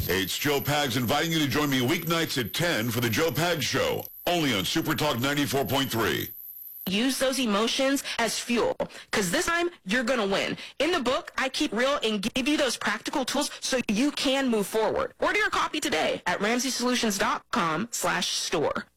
Hey, it's Joe Pags inviting you to join me weeknights at 10 for the Joe Pags Show, only on Super Talk 94.3. Use those emotions as fuel, because this time you're going to win. In the book, I keep real and give you those practical tools so you can move forward. Order your copy today at RamseySolutions.com/store.